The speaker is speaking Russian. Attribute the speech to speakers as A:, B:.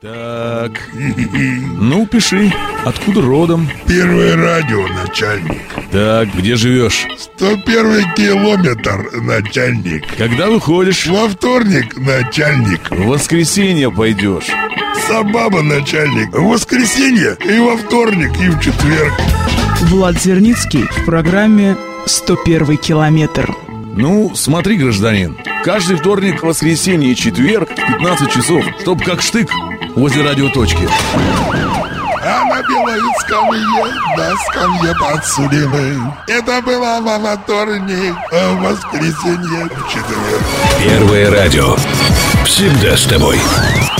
A: Так, ну пиши, откуда родом?
B: Первое радио, начальник.
A: Так, где живешь?
B: 101 километр, начальник.
A: Когда выходишь?
B: Во вторник, начальник.
A: В воскресенье пойдешь.
B: Сабаба, начальник. В воскресенье и во вторник, и в четверг.
C: Влад Зерницкий в программе «101 километр».
A: Ну, смотри, гражданин, каждый вторник, воскресенье и четверг в 15 часов, чтоб как штык возле радиоточки.
B: А на белой скамье, на скамье подсудимых. Это было во вторник, а в воскресенье, в четверг.
D: Первое радио. Всегда с тобой.